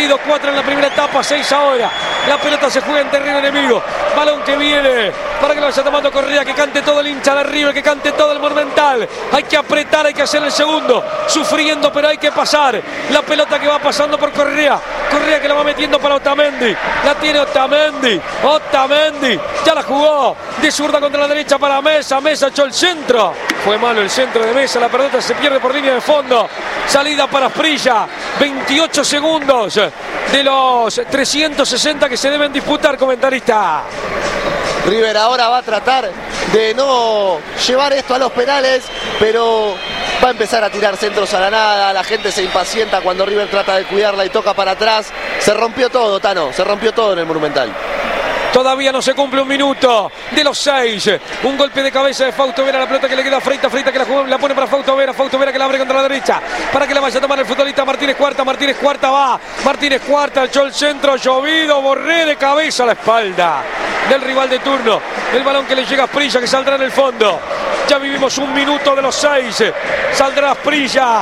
partido, 4 en la primera etapa, 6 ahora. La pelota se juega en terreno enemigo. Balón que viene para que lo vaya tomando Correa, que cante todo el hincha de River, que cante todo el Monumental. Hay que apretar, hay que hacer el segundo, sufriendo, pero hay que pasar. La pelota que va pasando por Correa. Correa que la va metiendo para Otamendi. La tiene Otamendi. Otamendi ya la jugó de zurda contra la derecha para Mesa. Mesa echó el centro. Fue malo el centro de Mesa. La pelota se pierde por línea de fondo. Salida para Asprilla. 28 segundos de los 360 que se deben disputar, comentarista. River ahora va a tratar de no llevar esto a los penales, pero va a empezar a tirar centros a la nada. La gente se impacienta cuando River trata de cuidarla y toca para atrás. Se rompió todo, Tano, se rompió todo en el Monumental. Todavía no se cumple un minuto de los 6. Un golpe de cabeza de Fausto Vera. La pelota que le queda a Freitas. Freitas que la pone para Fausto Vera. Fausto Vera que la abre contra la derecha. Para que la vaya a tomar el futbolista Martínez Cuarta. Martínez Cuarta va. Martínez Cuarta echó el centro. Llovido. Borré de cabeza a la espalda del rival de turno. El balón que le llega a Asprilla, que saldrá en el fondo. Ya vivimos un minuto de los 6. Saldrá Asprilla.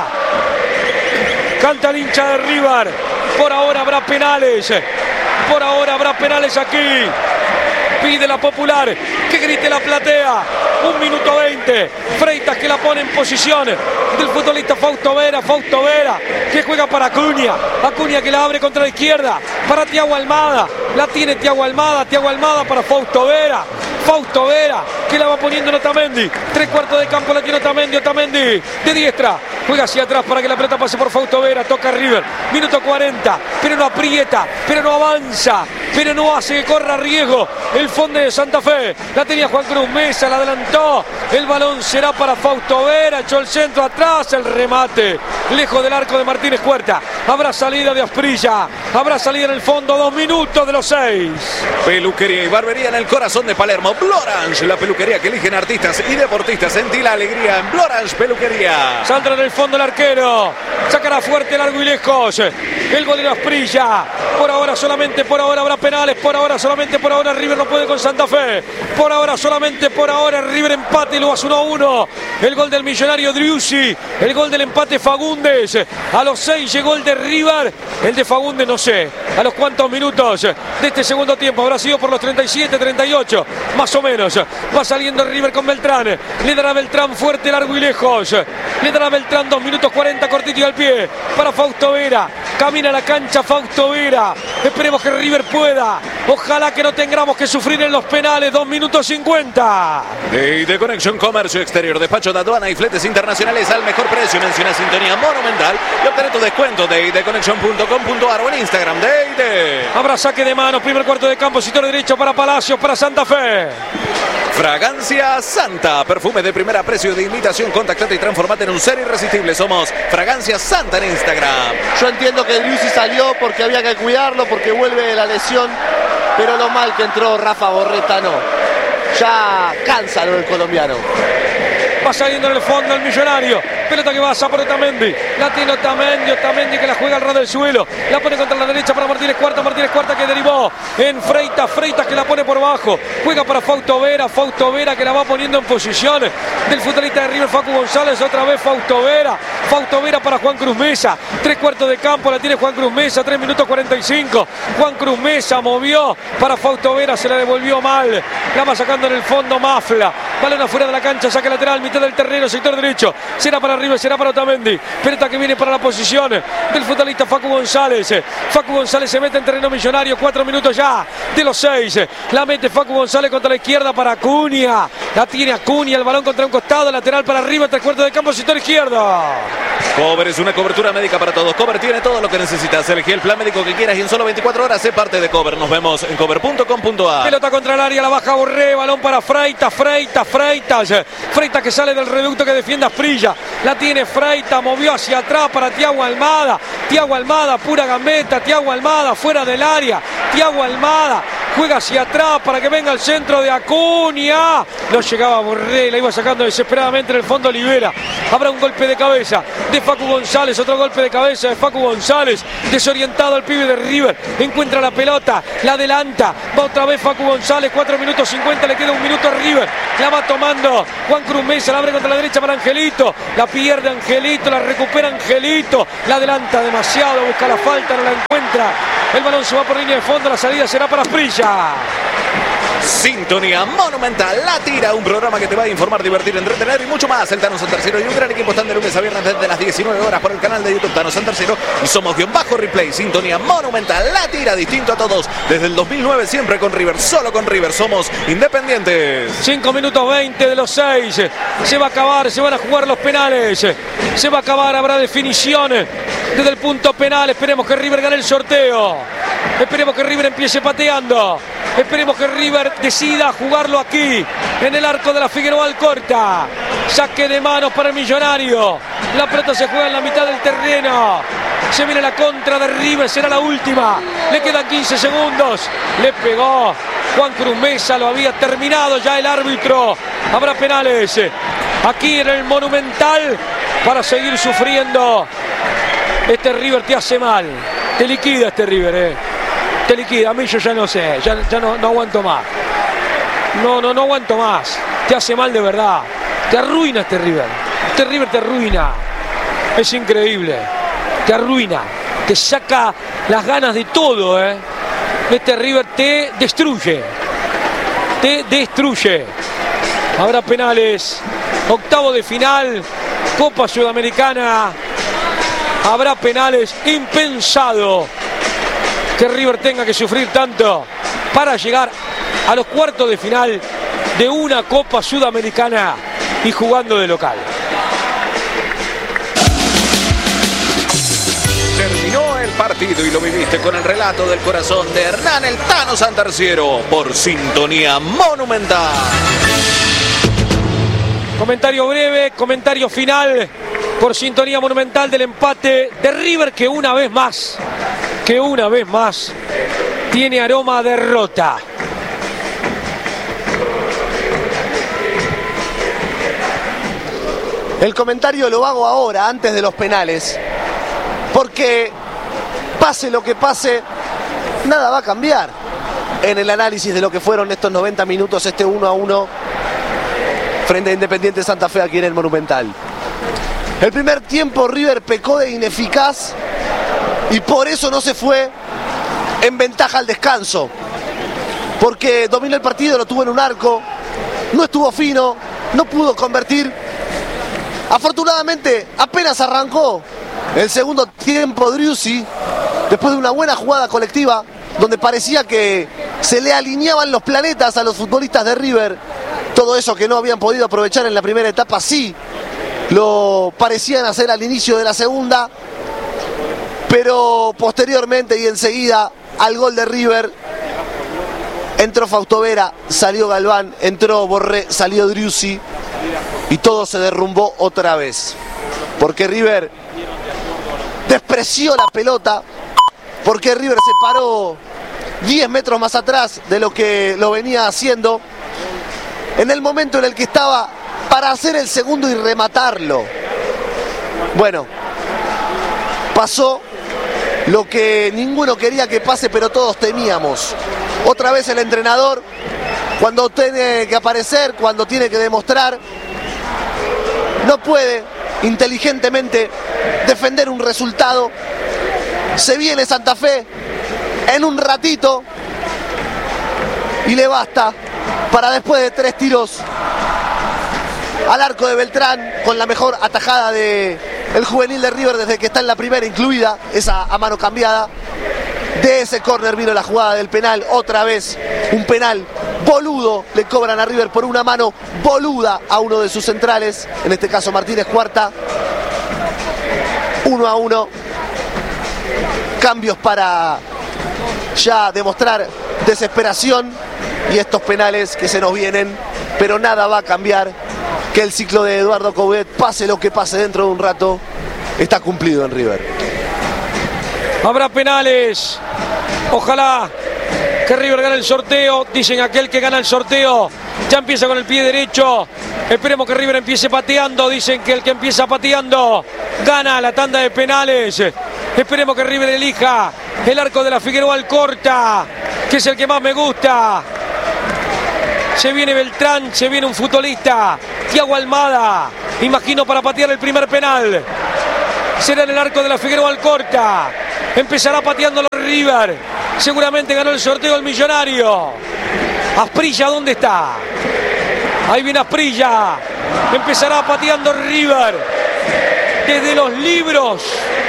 Canta el hincha de River. Por ahora habrá penales. Por ahora habrá penales aquí. Pide la Popular que grite la platea. 1 minuto 20. Freitas que la pone en posición del futbolista Fausto Vera. Fausto Vera que juega para Acuña. Acuña que la abre contra la izquierda para Thiago Almada. La tiene Thiago Almada. Thiago Almada para Fausto Vera. Fausto Vera que la va poniendo en Otamendi. 3/4 de campo la tiene Otamendi. Otamendi de diestra. Juega hacia atrás para que la pelota pase por Fausto Vera. Toca River. Minuto 40. Pero no aprieta. Pero no avanza. Pero no hace que corra riesgo el fondo de Santa Fe. La tenía Juan Cruz Mesa. La adelantó. El balón será para Fausto Vera. Echó el centro atrás. El remate lejos del arco de Martínez Cuarta. Habrá salida de Asprilla. Habrá salida en el fondo. 2 minutos de los 6. Peluquería y barbería en el corazón de Palermo. Blorange, la peluquería que eligen artistas y deportistas. Sentí la alegría en Blorange Peluquería. Saldrá en el fondo el arquero. Sacará fuerte, largo y lejos. El golero Asprilla. Por ahora solamente, por ahora habrá penales. Por ahora solamente, por ahora River no puede con Santa Fe. Por ahora solamente, por ahora River empate y lo hace 1-1. El gol del millonario Driussi. El gol del empate Fagundes. A los 6 llegó el de River. El de Fagundes no sé a los cuantos minutos de este segundo tiempo. Habrá sido por los 37, 38. Más o menos. Va saliendo River con Beltrán. Le dará Beltrán fuerte, largo y lejos. Le dará Beltrán 2 minutos 40 cortito y al pie. Para Fausto Vera. Camina a la cancha Fausto Vera. Esperemos que River pueda. Ojalá que no tengamos que sufrir en los penales. 2 minutos 50. De Conexión Comercio Exterior. Despacho de aduana y fletes internacionales al mejor precio. Menciona Sintonía Monumental y obtener tu descuento de ideconexion.com.ar o en Instagram de ID. Habrá saque de manos. Primer cuarto de campo. Sector derecho para Palacios. Para Santa Fe. Fragancia Santa, perfume de primera precio de imitación. Contactate y transformate en un ser irresistible. Somos Fragancia Santa en Instagram. Yo entiendo que Driussi salió porque había que cuidarlo, porque vuelve de la lesión, pero lo mal que entró Rafa Borreta no. Ya cansa lo del colombiano. Va saliendo en el fondo el millonario. Pelota que va a por Otamendi. La tiene Otamendi. Otamendi que la juega al ras del suelo. La pone contra la derecha para Martínez Cuarta. Martínez Cuarta que derivó en Freitas. Freitas que la pone por bajo. Juega para Fausto Vera. Fausto Vera que la va poniendo en posición del futbolista de River, Facu González. Otra vez Fausto Vera. Fausto Vera para Juan Cruz Mesa. 3/4 de campo la tiene Juan Cruz Mesa. 3 minutos 45. Juan Cruz Mesa movió para Fausto Vera. Se la devolvió mal. La va sacando en el fondo Mafla. Balón afuera de la cancha. Saque lateral. Mitad del terreno. Sector derecho. Será para River, será para Otamendi. Pelota que viene para la posición del futbolista Facu González. Facu González se mete en terreno millonario. 4 minutos ya de los 6. La mete Facu González contra la izquierda para Acuña. La tiene Acuña. El balón contra un costado. Lateral para River. 3/4 de campo. Sector izquierdo. Cover es una cobertura médica para todos. Cover tiene todo lo que necesitas. Elegí el plan médico que quieras y en solo 24 horas sé parte de Cover. Nos vemos en cover.com.ar. Pelota contra el área. La baja Borré. Balón para Freitas. Freitas que sale del reducto que defiende a Asprilla. La tiene Freitas. Movió hacia atrás para Thiago Almada. Thiago Almada. Pura gambeta. Thiago Almada fuera del área. Thiago Almada juega hacia atrás para que venga el centro de Acuña. No llegaba Borré. La iba sacando desesperadamente en el fondo Olivera. Habrá un golpe de cabeza de Facu González. Otro golpe de cabeza de Facu González. Desorientado el pibe de River. Encuentra la pelota. La adelanta. Va otra vez Facu González. 4 minutos 50. Le queda 1 minuto a River. La va tomando Juan Cruz Mesa. La abre contra la derecha para Angelito. La pierde Angelito. La recupera Angelito. La adelanta demasiado. Busca la falta. No la encuentra. entra. El balón se va por línea de fondo. La salida será para Asprilla. Sintonía Monumental, la tira, un programa que te va a informar, divertir, entretener y mucho más. El Tano Santarciero y un gran equipo están de lunes a viernes desde las 19 horas por el canal de YouTube Tano Santarciero y somos _replay. Sintonía Monumental, la tira, distinto a todos. Desde el 2009 siempre con River, solo con River, somos independientes. 5 minutos 20 de los 6. Se va a acabar, se van a jugar los penales. Se va a acabar, habrá definición desde el punto penal. Esperemos que River gane el sorteo. Esperemos que River empiece pateando. Esperemos que River decida jugarlo aquí, en el arco de la Figueroa Alcorta. Saque de manos para el Millonario. La pelota se juega en la mitad del terreno. Se viene la contra de River, será la última. Le quedan 15 segundos. Le pegó Juan Cruz Mesa, lo había terminado ya el árbitro. Habrá penales aquí en el Monumental para seguir sufriendo. Este River te hace mal. Te liquida este River, Te liquida. A mí yo ya no sé, ya no aguanto más. No aguanto más. Te hace mal de verdad. Te arruina este River. Este River te arruina. Es increíble. Te arruina. Te saca las ganas de todo, Este River te destruye. Te destruye. Habrá penales. Octavo de final. Copa Sudamericana. Habrá penales. Impensado que River tenga que sufrir tanto para llegar a los cuartos de final de una Copa Sudamericana y jugando de local. Terminó el partido y lo viviste con el relato del corazón de Hernán el Tano Santarciero por Sintonía Monumental. Comentario breve, comentario final por Sintonía Monumental del empate de River que una vez más tiene aroma a derrota. El comentario lo hago ahora, antes de los penales, porque pase lo que pase, nada va a cambiar en el análisis de lo que fueron estos 90 minutos, este 1-1 frente a Independiente Santa Fe aquí en el Monumental. El primer tiempo River pecó de ineficaz y por eso no se fue en ventaja al descanso, porque dominó el partido, lo tuvo en un arco, no estuvo fino, no pudo convertir. Afortunadamente apenas arrancó el segundo tiempo Driussi, después de una buena jugada colectiva donde parecía que se le alineaban los planetas a los futbolistas de River. Todo eso que no habían podido aprovechar en la primera etapa sí lo parecían hacer al inicio de la segunda, pero posteriormente y enseguida al gol de River entró Fausto Vera, salió Galván, entró Borré, salió Driussi y todo se derrumbó otra vez, porque River despreció la pelota, porque River se paró 10 metros más atrás de lo que lo venía haciendo en el momento en el que estaba para hacer el segundo y rematarlo. Bueno, pasó lo que ninguno quería que pase, pero todos temíamos. Otra vez el entrenador, cuando tiene que aparecer, cuando tiene que demostrar, no puede inteligentemente defender un resultado. Se viene Santa Fe en un ratito y le basta para, después de 3 tiros al arco de Beltrán, con la mejor atajada de el juvenil de River desde que está en la primera incluida, esa a mano cambiada. De ese córner vino la jugada del penal, otra vez un penal boludo, le cobran a River por una mano boluda a uno de sus centrales, en este caso Martínez Cuarta. 1-1, cambios para ya demostrar desesperación y estos penales que se nos vienen, pero nada va a cambiar, que el ciclo de Eduardo Coudet, pase lo que pase dentro de un rato, está cumplido en River. Habrá penales. Ojalá que River gane el sorteo. Dicen aquel que gana el sorteo ya empieza con el pie derecho. Esperemos que River empiece pateando. Dicen que el que empieza pateando gana la tanda de penales. Esperemos que River elija el arco de la Figueroa Alcorta, que es el que más me gusta. Se viene Beltrán, se viene un futbolista, Thiago Almada, imagino para patear el primer penal. Será en el arco de la Figueroa Alcorta. Empezará pateando los River. Seguramente ganó el sorteo el Millonario. Asprilla, ¿dónde está? Ahí viene Asprilla. Empezará pateando River. Desde los libros.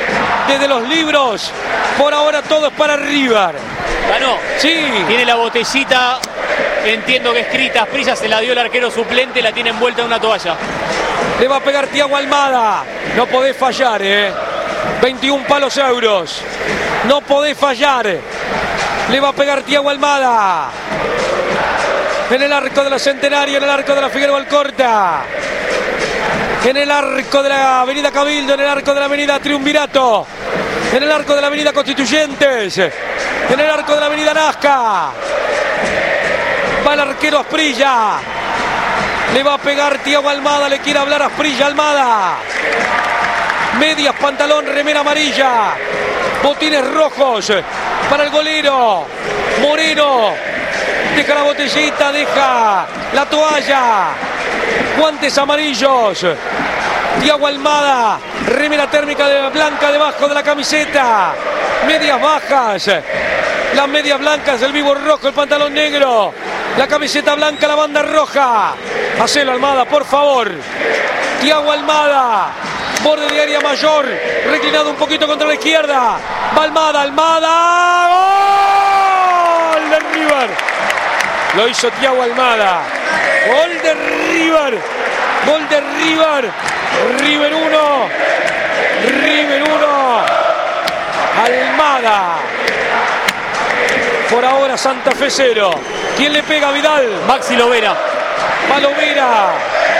Por ahora todo es para River. Ganó. Sí. Tiene la botellita. Entiendo que escrita. Asprilla se la dio el arquero suplente. La tiene envuelta en una toalla. Le va a pegar Thiago Almada. No podés fallar, 21 palos euros. No podés fallar. Le va a pegar Thiago Almada. En el arco de la Centenario, en el arco de la Figueroa Alcorta. En el arco de la avenida Cabildo, en el arco de la avenida Triunvirato. En el arco de la avenida Constituyentes. En el arco de la avenida Nazca. Va el arquero Asprilla. Le va a pegar Thiago Almada, le quiere hablar Asprilla. Almada. Medias, pantalón, remera amarilla. Botines rojos para el golero. Moreno. Deja la botellita, deja la toalla. Guantes amarillos. Thiago Almada. Remera térmica blanca debajo de la camiseta. Medias bajas. Las medias blancas, el vivo rojo, el pantalón negro. La camiseta blanca, la banda roja. Hacelo, Almada, por favor. Thiago Almada. Borde de área mayor. Reclinado un poquito contra la izquierda. Va Almada, Almada. ¡Gol de River! Lo hizo Thiago Almada. Gol de River. Gol de River. River 1. River 1. Almada. Por ahora Santa Fe 0. ¿Quién le pega a Vidal? Maxi Lovera. Va Lovera.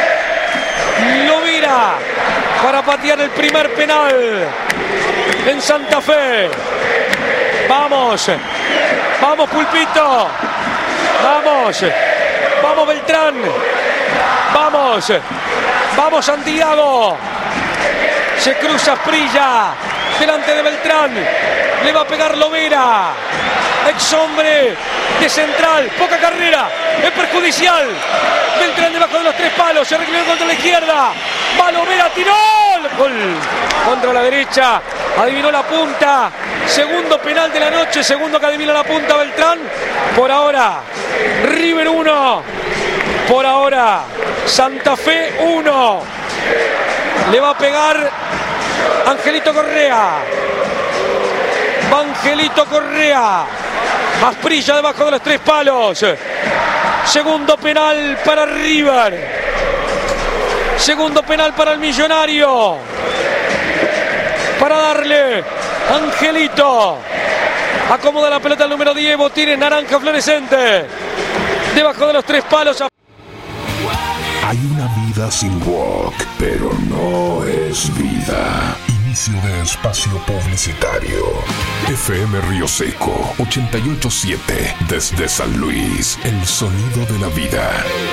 Lovera. Para patear el primer penal. En Santa Fe. Vamos. Vamos, Pulpito. Vamos. Vamos, Beltrán. Vamos. Vamos, Santiago. Se cruza Asprilla. Delante de Beltrán. Le va a pegar Lovera. Ex hombre de central. Poca carrera. Es perjudicial. Beltrán debajo de los 3 palos. Se reclinó contra la izquierda. Va Lovera. Tiró. Gol. Contra la derecha. Adivinó la punta. Segundo penal de la noche. Segundo que adivina la punta Beltrán. Por ahora River 1. Por ahora Santa Fe 1. Le va a pegar Angelito Correa. Va Angelito Correa. Asprilla debajo de los 3 palos. Segundo penal para River. Segundo penal para el Millonario. Para darle Angelito. Acomoda la pelota el número 10. Botines naranja fluorescente. Debajo de los 3 palos. Hay una vida sin rock, pero no es vida. Inicio de espacio publicitario. FM Río Seco 88.7 desde San Luis, el sonido de la vida.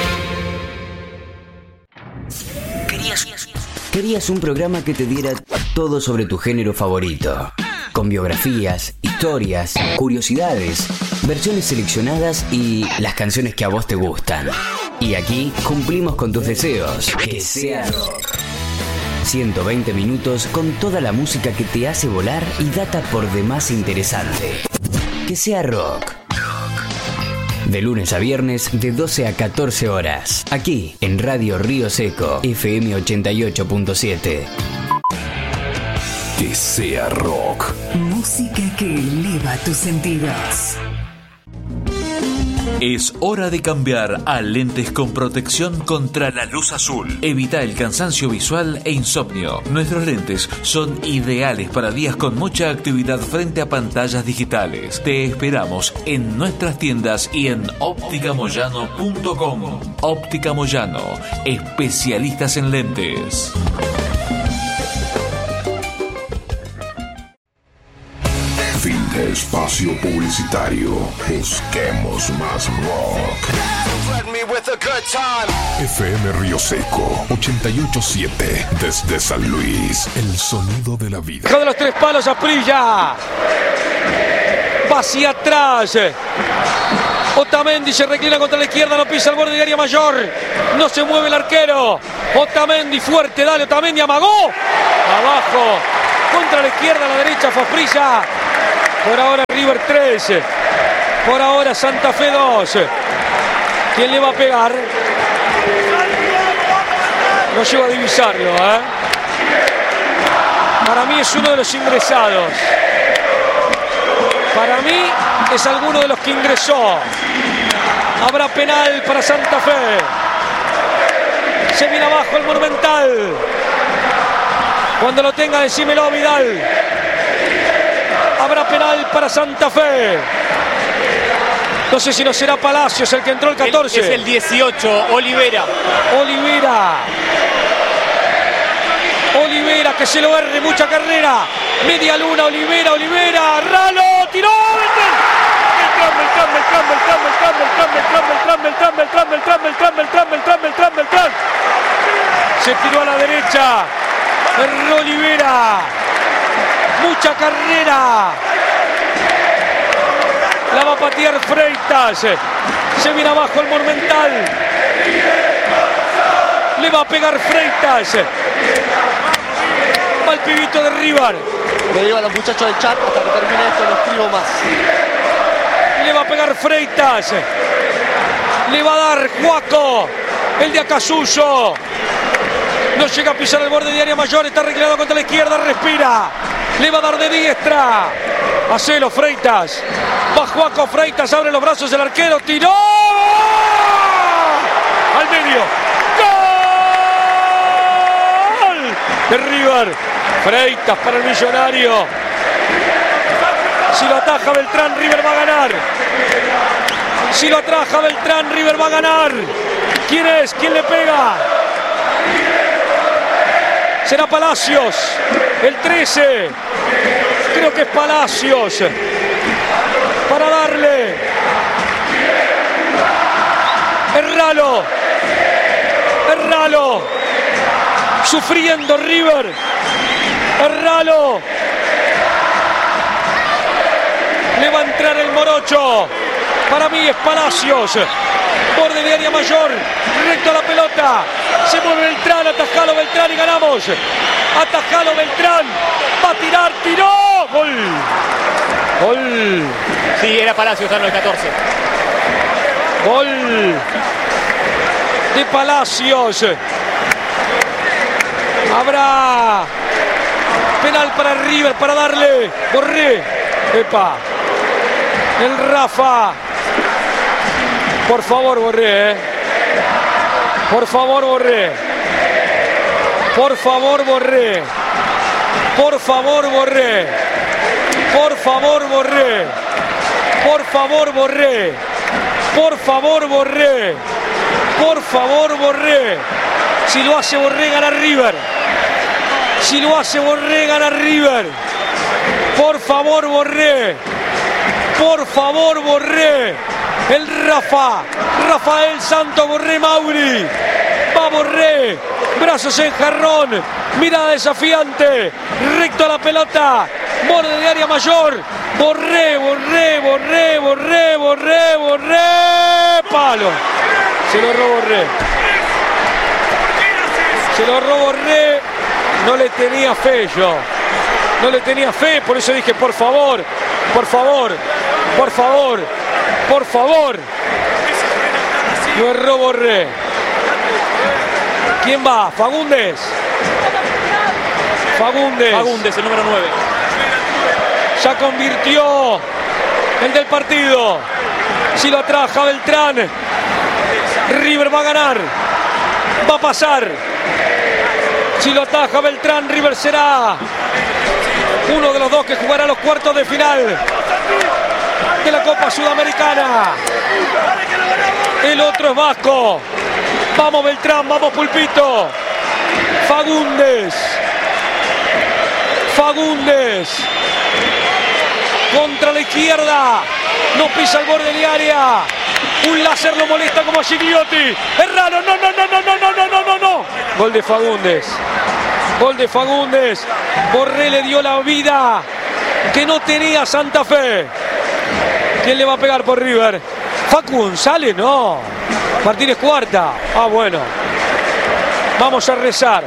Querías un programa que te diera todo sobre tu género favorito, con biografías, historias, curiosidades, versiones seleccionadas y las canciones que a vos te gustan. Y aquí cumplimos con tus deseos. Que sea rock. 120 minutos con toda la música que te hace volar y data por demás interesante. Que sea rock. De lunes a viernes de 12 a 14 horas. Aquí en Radio Río Seco, FM 88.7. Que sea rock. Música que eleva tus sentidos. Es hora de cambiar a lentes con protección contra la luz azul. Evita el cansancio visual e insomnio. Nuestros lentes son ideales para días con mucha actividad frente a pantallas digitales. Te esperamos en nuestras tiendas y en opticamoyano.com. Óptica Moyano, especialistas en lentes. Fin de espacio publicitario. Busquemos más rock. FM Río Seco 88.7 desde San Luis, el sonido de la vida. Debajo de los 3 palos Asprilla. Va hacia atrás. Otamendi se reclina contra la izquierda, no pisa el borde de área mayor. No se mueve el arquero. Otamendi fuerte, dale Otamendi, amagó. Abajo. Contra la izquierda, a la derecha fue Asprilla. Por ahora River 3. Por ahora Santa Fe 2. ¿Quién le va a pegar? No llego a divisarlo, ¿eh? Para mí es uno de los ingresados. Para mí es alguno de los que ingresó. Habrá penal para Santa Fe. Se viene abajo el Monumental. Cuando lo tenga, decímelo, Vidal. Habrá penal para Santa Fe. No sé si no será Palacios el que entró el 14. Es el 18, Olivera. Olivera que se lo erre, mucha carrera. Media luna, Olivera. Ralo, tiró. Se tiró a la derecha. Erró Olivera. Mucha carrera. La va a patear Freitas. Se viene abajo el Monumental. Le va a pegar Freitas. Va el pibito de River. Le digo a los muchachos del chat, hasta que termine esto no escribo más. Le va a pegar Freitas. Le va a dar Juaco. El de Acasuso. No llega a pisar el borde de área mayor. Está reclinado contra la izquierda. Respira. Le va a dar de diestra. Hacelo, Freitas. Va Juaco, Freitas. Abre los brazos el arquero. Tiró. Al medio. ¡Gol! De River. Freitas para el Millonario. Si lo ataja Beltrán, River va a ganar. Si lo ataja Beltrán, River va a ganar. ¿Quién es? ¿Quién le pega? Será Palacios. El 13. Creo que es Palacios. Para darle. Erralo. Sufriendo River. Erralo. Le va a entrar el morocho. Para mí es Palacios. Borde de área mayor. Recto a la pelota. Se mueve Beltrán. Atajalo Beltrán y ganamos. Atajalo Beltrán. Va a tirar. Tiró. Gol. Sí, era Palacios, el 14. Gol de Palacios. Habrá penal para River para darle. Borré. Epa. El Rafa. Por favor, Borré. Por favor, Borré. Por favor, Borré. Por favor, Borré. Por favor, Borré. Por favor, Borré. Por favor, Borré. Por favor, Borré. Si lo hace Borré, gana River. Si lo hace Borré, gana River. Por favor, Borré. Por favor, Borré. El Rafael Santos Borré Mauri. Va Borré. Brazos en jarrón. Mirada desafiante. Recto a la pelota. Borde de área mayor. Borré. Palo. Se lo robó Borré. No le tenía fe yo. No le tenía fe. Por eso dije, por favor. Lo erró Borré. ¿Quién va? Fagundes, el número 9. Ya convirtió el del partido. Si lo atraja Beltrán, River va a ganar. Va a pasar. Si lo ataja Beltrán, River será uno de los dos que jugará los cuartos de final de la Copa Sudamericana. El otro es Vasco. Vamos Beltrán, vamos Pulpito. Fagundes. Contra la izquierda. No pisa el borde del área. Un láser lo molesta como a Gigliotti. Erralo. No. Gol de Fagundes. Borré le dio la vida que no tenía Santa Fe. ¿Quién le va a pegar por River? Facu González, no. Martínez Cuarta. Bueno. Vamos a rezar.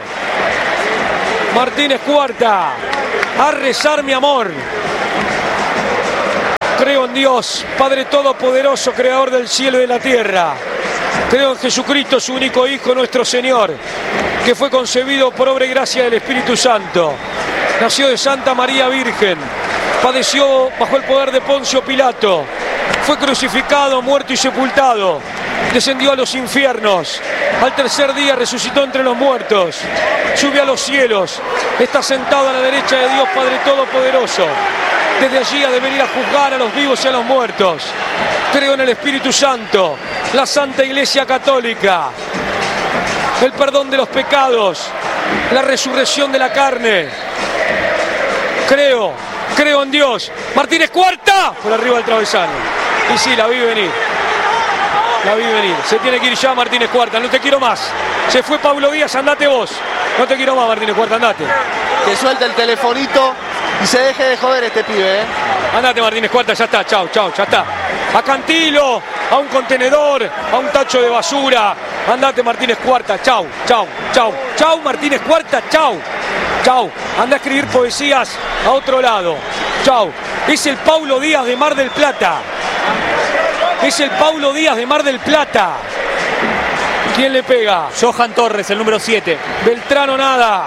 Martínez Cuarta. A rezar, mi amor. en Dios, Padre Todopoderoso, Creador del cielo y de la tierra. Creo en Jesucristo, su único Hijo, nuestro Señor, que fue concebido por obra y gracia del Espíritu Santo. Nació de Santa María Virgen, padeció bajo el poder de Poncio Pilato, fue crucificado, muerto y sepultado, descendió a los infiernos, al tercer día resucitó entre los muertos, subió a los cielos, está sentado a la derecha de Dios Padre Todopoderoso. Desde allí ha de venir a juzgar a los vivos y a los muertos. Creo en el Espíritu Santo, la Santa Iglesia Católica, el perdón de los pecados, la resurrección de la carne. Creo en Dios. Martínez Cuarta, por arriba del travesaño. Y sí, la vi venir. Se tiene que ir ya Martínez Cuarta, no te quiero más. Se fue Pablo Díaz, andate vos. No te quiero más, Martínez Cuarta, andate. Que suelte el telefonito y se deje de joder este pibe, ¿eh? Andate, Martínez Cuarta, ya está, chau, ya está. A Cantilo, a un contenedor, a un tacho de basura. Andate, Martínez Cuarta, chau, Martínez Cuarta, chau. Anda a escribir poesías a otro lado. Chau. Es el Paulo Díaz de Mar del Plata. ¿Quién le pega? Johan Torres, el número 7. Beltrano nada.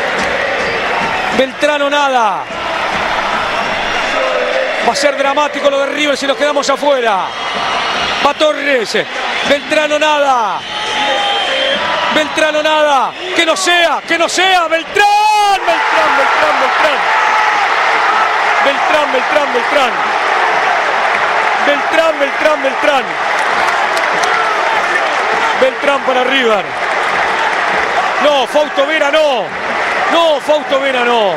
Va a ser dramático lo de River si nos quedamos afuera. Va Torres. Beltrano nada. Que no sea. Beltrán. Beltrán para River. No, Fausto Vera no. Fausto Vera no.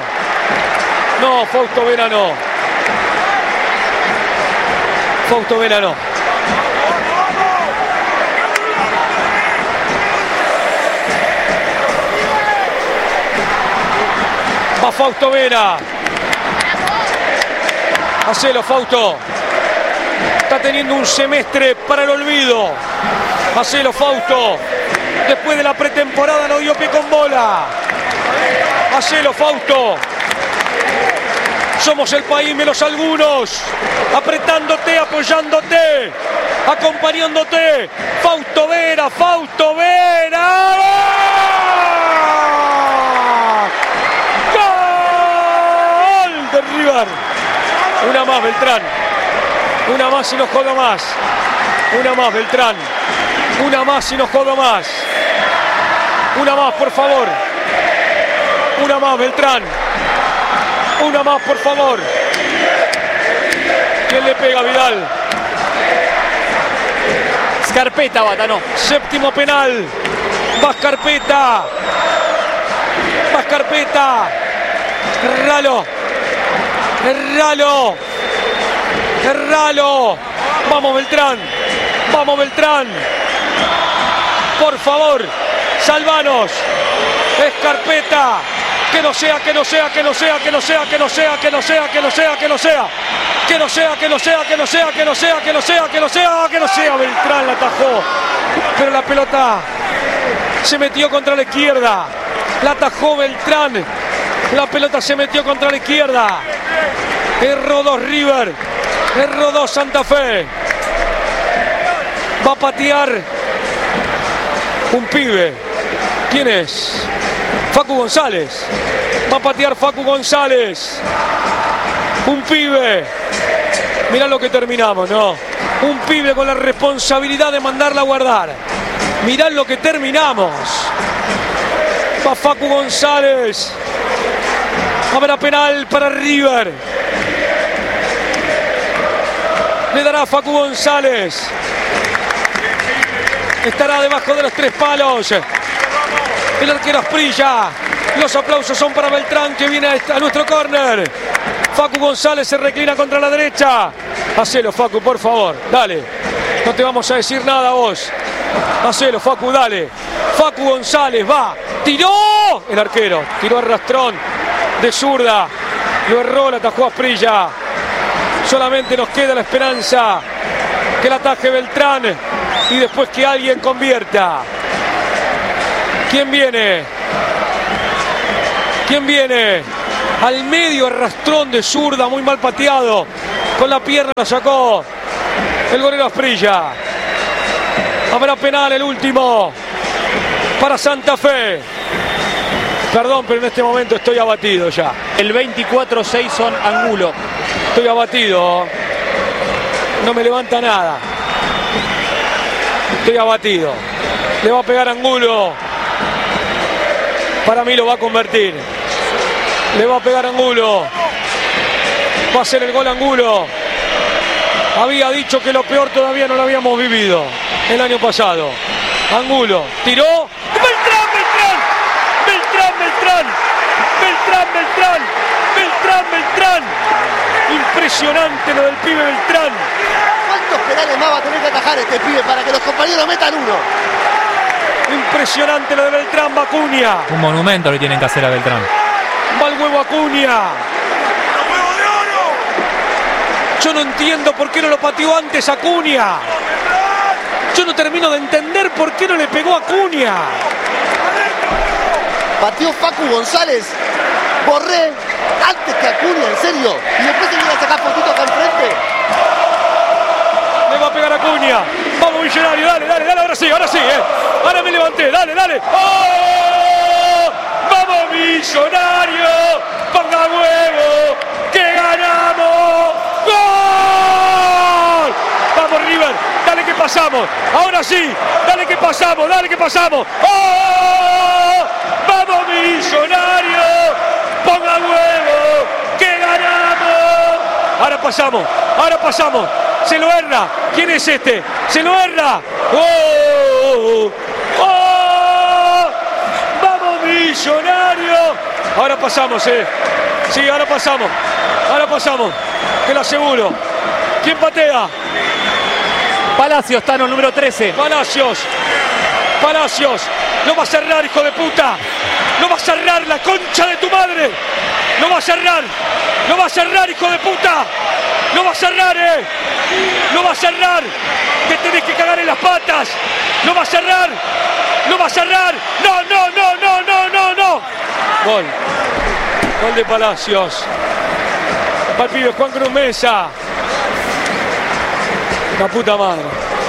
Va Fausto Vera. Hacelo, Fausto. Está teniendo un semestre para el olvido. Hacelo, Fausto. Después de la pretemporada no dio pie con bola. Hacelo, Fausto. Somos el país menos algunos. Apretándote, apoyándote, acompañándote. Fausto Vera. ¡Gol de River! Una más, Beltrán. Una más y no jodo más. Una más, Beltrán. Una más y no jodo más. Una más, por favor. Una más, Beltrán. Una más, por favor. ¿Quién le pega, Vidal? Scarpetta, Batanó. Séptimo penal. Va Scarpetta. Erralo. Vamos, Beltrán. Por favor, salvanos. Scarpetta. Que no sea. Beltrán la atajó. Pero la pelota se metió contra la izquierda. La atajó Beltrán. La pelota se metió contra la izquierda. Erró 2 River. Erró 2 Santa Fe. Va a patear un pibe. ¿Quién es? Facu González. Va a patear Facu González. Un pibe. Mirá lo que terminamos, ¿no? Un pibe con la responsabilidad de mandarla a guardar. Mirá lo que terminamos. Va Facu González. Habrá penal para River. Le dará Facu González. Estará debajo de los 3 palos. El arquero Asprilla. Los aplausos son para Beltrán, que viene a nuestro córner. Facu González se reclina contra la derecha. Hacelo, Facu, por favor. Dale. No te vamos a decir nada vos. Hacelo, Facu, dale. Facu González va. ¡Tiró! El arquero. Tiró arrastrón de zurda. Lo erró, la atajó Asprilla. Solamente nos queda la esperanza que la ataje Beltrán y después que alguien convierta. ¿Quién viene? Al medio, arrastrón de zurda, muy mal pateado. Con la pierna la sacó el golero Asprilla. Habrá penal, el último para Santa Fe. Perdón, pero en este momento estoy abatido ya. El 24-6 son Angulo. Estoy abatido. No me levanta nada. Estoy abatido. Le va a pegar Angulo. Para mí lo va a convertir. Le va a pegar Angulo. Va a ser el gol Angulo. Había dicho que lo peor todavía no lo habíamos vivido el año pasado. Angulo tiró. ¡Beltrán, Beltrán! ¡Beltrán, Beltrán! ¡Beltrán, Beltrán! ¡Beltrán, Beltrán! Impresionante lo del pibe Beltrán. ¿Cuántos penales más va a tener que atajar este pibe para que los compañeros metan uno? Impresionante lo de Beltrán, va Acuña. Un monumento le tienen que hacer a Beltrán. Va el huevo Acuña. Yo no entiendo por qué no lo pateó antes Acuña. Yo no termino de entender por qué no le pegó a Acuña. Pateó Facu González, Borré, antes que Acuña, en serio. Y después se viene a sacar fotito acá enfrente. Le va a pegar a Acuña. Vamos Millonario, dale, dale, dale, ahora sí, Ahora me levanté, dale, dale. ¡Oh! ¡Vamos Millonario! ¡Ponga huevo! ¡Que ganamos! ¡Gol! ¡Vamos River! ¡Dale que pasamos! ¡Ahora sí! ¡Dale que pasamos! ¡Dale que pasamos! ¡Oh! ¡Vamos Millonario! ¡Ponga huevo! ¡Que ganamos! Ahora pasamos. Se lo erra. ¿Quién es este? Se lo erra. ¡Oh! ¡Oh! ¡Vamos Millonario! Ahora pasamos, Sí, ahora pasamos. Te lo aseguro. ¿Quién patea? Palacios, Tano, número 13. Palacios. No va a cerrar, hijo de puta. No va a cerrar, la concha de tu madre. No va a cerrar, hijo de puta. No va a cerrar, No va a cerrar. Que tenés que cagar en las patas. No va a cerrar. No. Gol de Palacios. Va el pibe Juan Cruz Mesa. La puta madre.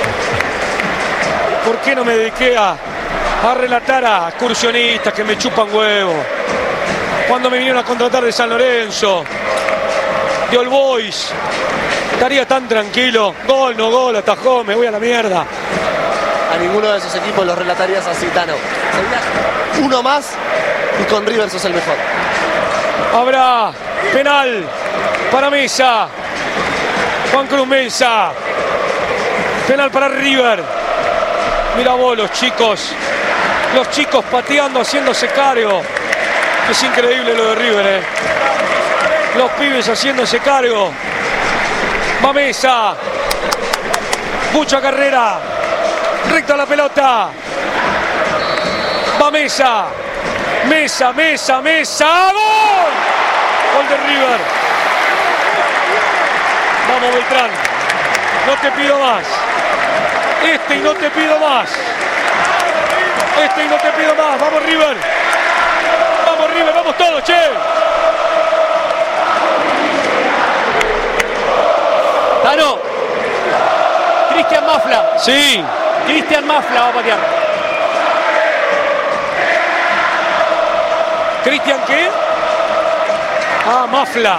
¿Por qué no me dediqué a relatar a excursionistas que me chupan huevo? Cuando me vinieron a contratar de San Lorenzo, de All Boys, estaría tan tranquilo. Gol, no gol, atajó, me voy a la mierda. A ninguno de esos equipos los relatarías así, Tano. Sería uno más y con River sos el mejor. Habrá penal para Mesa. Juan Cruz Mesa. Penal para River. Mira vos los chicos pateando, haciéndose cargo. Es increíble lo de River, Los pibes haciéndose cargo. Va Mesa. Mucha carrera. Recta la pelota. Va Mesa. Mesa. ¡Gol! Gol de River. Vamos Beltrán. No te pido más. Y no te pido más. Vamos River. Vamos todos, che. Tano. Cristian Mafla. Sí. Cristian Mafla va a patear. ¿Cristian qué? Ah, Mafla.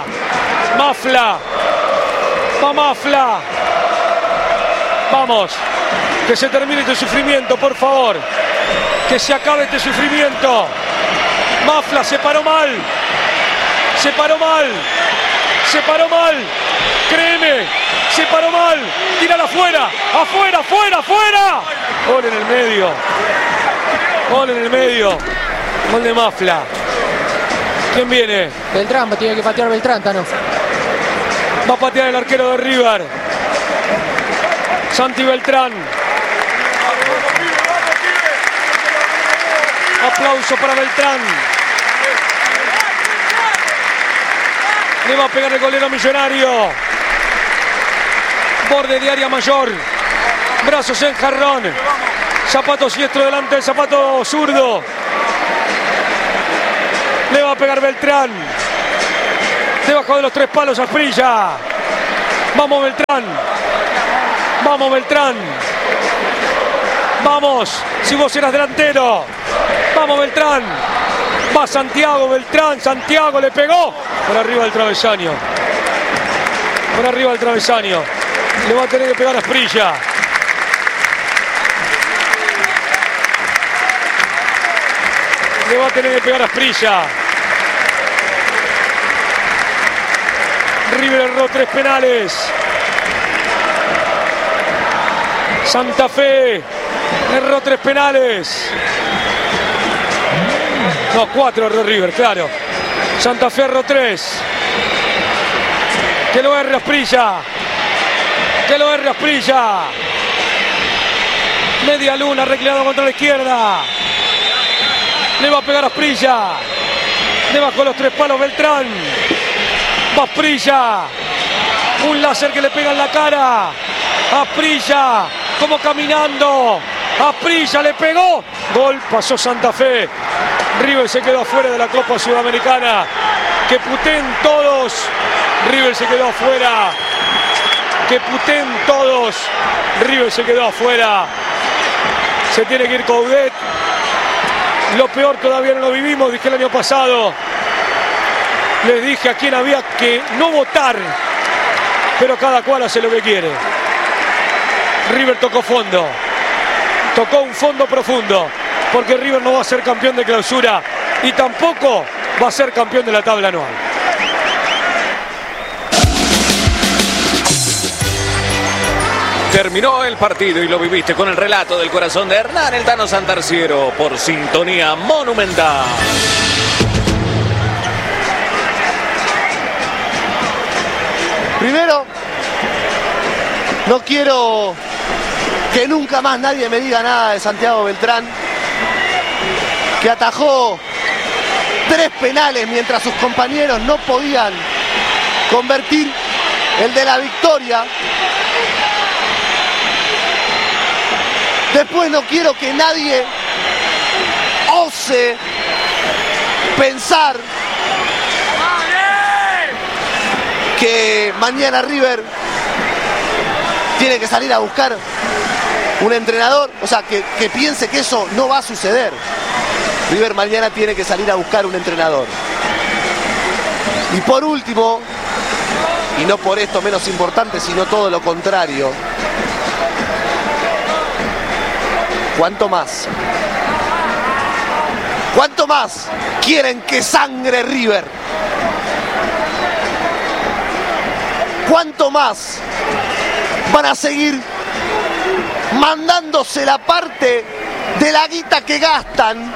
Va Mafla. Vamos. Que se termine este sufrimiento, por favor. Que se acabe este sufrimiento. Mafla se paró mal. Créeme. Se paró mal. Tírala afuera. Afuera. Gol en el medio. Gol de Mafla. ¿Quién viene? Beltrán, tiene que patear Beltrán, Tano. Va a patear el arquero de River. Santi Beltrán. Aplauso para Beltrán. Le va a pegar el golero Millonario. Borde de área mayor. Brazos en jarrón. Zapato diestro delante del zapato zurdo. Le va a pegar Beltrán. Debajo de los tres palos Asprilla. Vamos Beltrán. Vamos Beltrán. Vamos, si vos eras delantero. Vamos Beltrán. Va Santiago, Beltrán. Santiago le pegó. Por arriba del travesaño. Por arriba del travesaño. Le va a tener que pegar a Asprilla. Le va a tener que pegar a Asprilla. River erró 3 penales. Santa Fe erró 3 penales. No, 4 erró River, claro. Santa Fe erró 3. Que lo erre Asprilla. Que lo erre Asprilla. Media luna reclinado contra la izquierda. Le va a pegar a Asprilla. Debajo de los 3 palos Beltrán. Va Asprilla. Un láser que le pega en la cara. Asprilla. Como caminando. Asprilla le pegó. Gol. Pasó Santa Fe. River se quedó afuera de la Copa Sudamericana. Que puteen todos. River se quedó afuera. Que puteen todos. River se quedó afuera. Se tiene que ir Coudet. Lo peor todavía no lo vivimos, dije el año pasado. Les dije a quién había que no votar. Pero cada cual hace lo que quiere. River tocó fondo. Tocó un fondo profundo. Porque River no va a ser campeón de clausura. Y tampoco va a ser campeón de la tabla anual. Terminó el partido y lo viviste con el relato del corazón de Hernán El Tano Santarciero por Sintonía Monumental. Primero, no quiero que nunca más nadie me diga nada de Santiago Beltrán, que atajó 3 penales mientras sus compañeros no podían convertir el de la victoria. Después no quiero que nadie ose pensar que mañana River tiene que salir a buscar un entrenador, o sea, que piense que eso no va a suceder. River mañana tiene que salir a buscar un entrenador. Y por último, y no por esto menos importante, sino todo lo contrario, ¿cuánto más? ¿Cuánto más quieren que sangre River? ¿Cuánto más van a seguir mandándose la parte de la guita que gastan?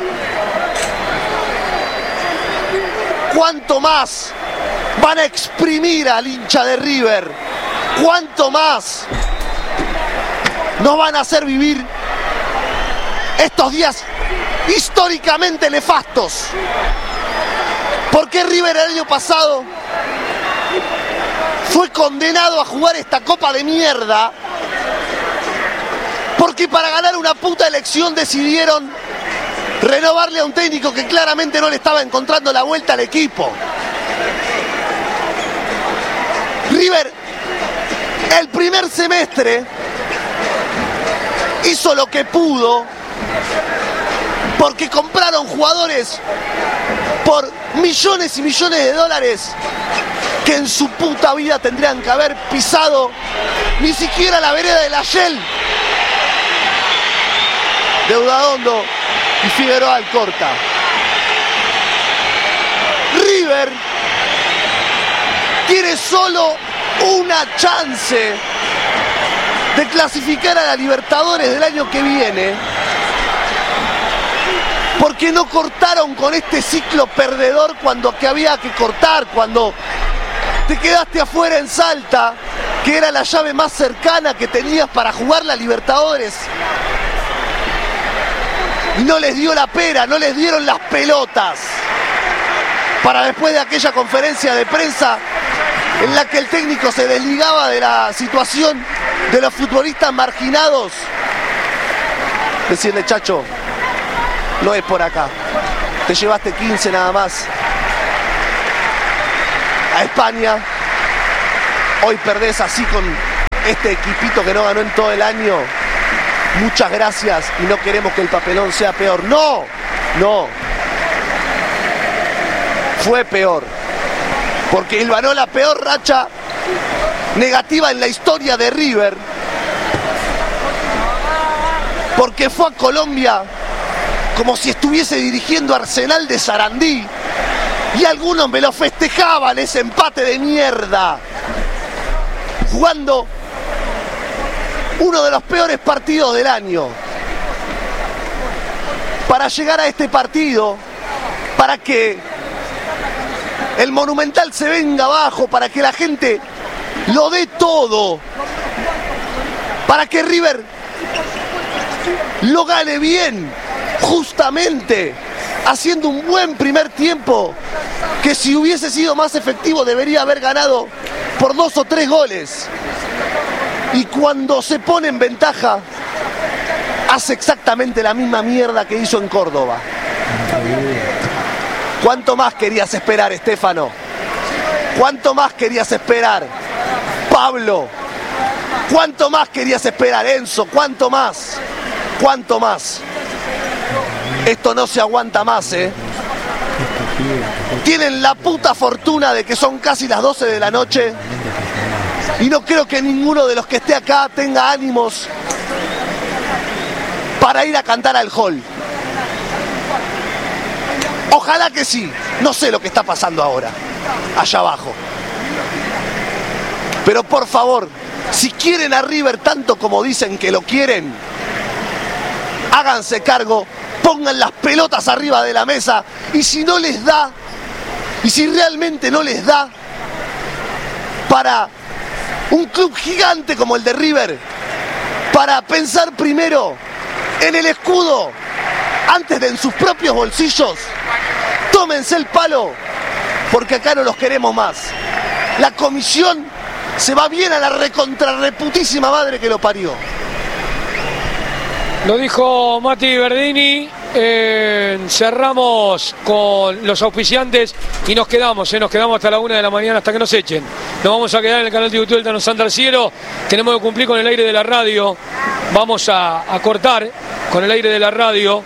¿Cuánto más van a exprimir al hincha de River? ¿Cuánto más nos van a hacer vivir estos días históricamente nefastos? ¿Por qué River el año pasado fue condenado a jugar esta copa de mierda? Porque para ganar una puta elección decidieron renovarle a un técnico que claramente no le estaba encontrando la vuelta al equipo. River, el primer semestre, hizo lo que pudo porque compraron jugadores por millones y millones de dólares que en su puta vida tendrían que haber pisado ni siquiera la vereda de la Shell. Deudadondo y Figueroa Alcorta. River tiene solo una chance de clasificar a la Libertadores del año que viene, porque no cortaron con este ciclo perdedor cuando que había que cortar, cuando te quedaste afuera en Salta, que era la llave más cercana que tenías para jugar la Libertadores. Y no les dio la pera, no les dieron las pelotas para después de aquella conferencia de prensa en la que el técnico se desligaba de la situación de los futbolistas marginados, decirle: chacho, no es por acá, te llevaste 15 nada más a España, hoy perdés así con este equipito que no ganó en todo el año. Muchas gracias y no queremos que el papelón sea peor. No, no. Fue peor. Porque hilvanó la peor racha negativa en la historia de River. Porque fue a Colombia como si estuviese dirigiendo Arsenal de Sarandí. Y algunos me lo festejaban, ese empate de mierda. Jugando uno de los peores partidos del año. Para llegar a este partido, para que el Monumental se venga abajo, para que la gente lo dé todo, para que River lo gane bien, justamente, haciendo un buen primer tiempo, que si hubiese sido más efectivo debería haber ganado por 2 o 3 goles. Y cuando se pone en ventaja, hace exactamente la misma mierda que hizo en Córdoba. ¿Cuánto más querías esperar, Estefano? ¿Cuánto más querías esperar, Pablo? ¿Cuánto más querías esperar, Enzo? ¿Cuánto más? ¿Cuánto más? Esto no se aguanta más, ¿eh? Tienen la puta fortuna de que son casi las 12 de la noche y no creo que ninguno de los que esté acá tenga ánimos para ir a cantar al hall. Ojalá que sí. No sé lo que está pasando ahora, allá abajo. Pero por favor, si quieren a River tanto como dicen que lo quieren, háganse cargo, pongan las pelotas arriba de la mesa y si no les da, y si realmente no les da para un club gigante como el de River, para pensar primero en el escudo antes de en sus propios bolsillos, tómense el palo, porque acá no los queremos más. La comisión se va bien a la recontrarreputísima madre que lo parió. Lo dijo Mati Verdini. Cerramos con los auspiciantes y nos quedamos hasta la 1 de la mañana, hasta que nos echen. Nos vamos a quedar en el canal de YouTube del Tano Santarciero. Tenemos que cumplir con el aire de la radio. Vamos a cortar con el aire de la radio.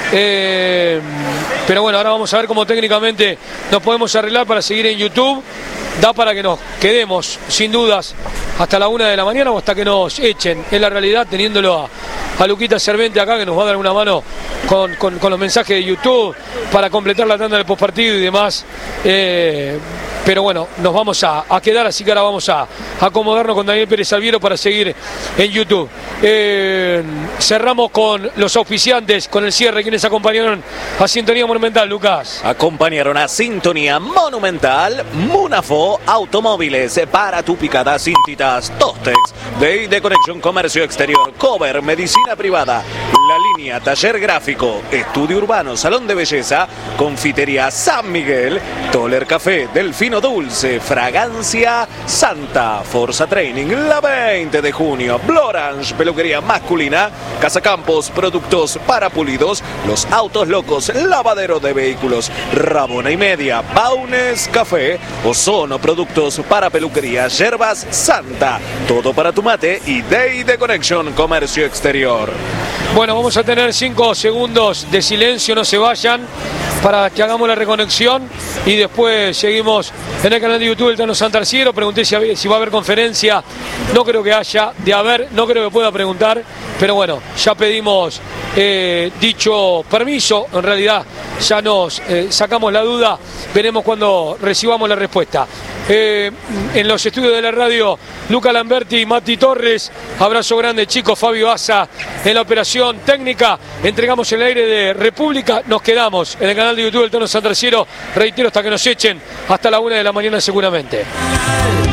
Pero bueno, ahora vamos a ver cómo técnicamente nos podemos arreglar para seguir en YouTube. Da para que nos quedemos, sin dudas, hasta la 1 de la mañana o hasta que nos echen. Es la realidad, teniéndolo a Luquita Servente acá, que nos va a dar una mano con los mensajes de YouTube para completar la tanda del postpartido y demás. Pero bueno, nos vamos a quedar, así que ahora vamos a acomodarnos con Daniel Pérez Alviero para seguir en YouTube. Cerramos con los auspiciantes, con el cierre, quienes acompañaron a Sintonía Monumental, Lucas. Acompañaron a Sintonía Monumental, Munafo, Automóviles, para tu picada, cintitas, Tostex, de Conexión Comercio Exterior, Cover, Medicina Privada, La Línea, Taller Gráfico, Estudio Urbano, Salón de Belleza, Confitería San Miguel, Toller Café, Delfino Dulce, Fragancia Santa, Forza Training, la 20 de junio, Blorange, peluquería masculina, Casa Campos, productos para pulidos, Los Autos Locos, lavadero de vehículos, Rabona y Media, Baunes Café, Ozono, productos para peluquería, Yerbas Santa, todo para tu mate y Day de Conexión Comercio Exterior. Bueno, vamos a tener 5 segundos de silencio, no se vayan, para que hagamos la reconexión y después seguimos en el canal de YouTube del Tano Santarciero. Pregunté si va a haber conferencia, no creo que haya, de haber, no creo que pueda preguntar, pero bueno, ya pedimos dicho permiso, en realidad ya nos sacamos la duda, veremos cuando recibamos la respuesta. En los estudios de la radio, Luca Lamberti y Mati Torres, abrazo grande chicos, Fabio Asa en la operación técnica, entregamos el aire de República, nos quedamos en el canal de YouTube del Tano Santarciero, reitero, hasta que nos echen, hasta la 1 de la mañana seguramente.